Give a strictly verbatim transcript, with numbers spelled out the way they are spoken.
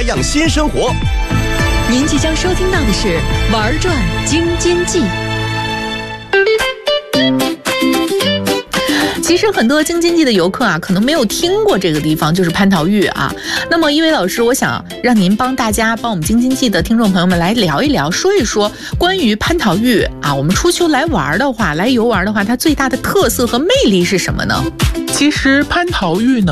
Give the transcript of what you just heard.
样新生活。 您即将收听到的是《玩转京津冀》。其实很多京津冀的游客啊，可能没有听过这个地方，就是蟠桃峪啊。那么一位老师，我想让您帮大家，帮我们京津冀的听众朋友们来聊一聊，说一说关于蟠桃峪啊。我们初秋来玩的话，来游玩的话，它最大的特色和魅力是什么呢？ 其实蟠桃峪呢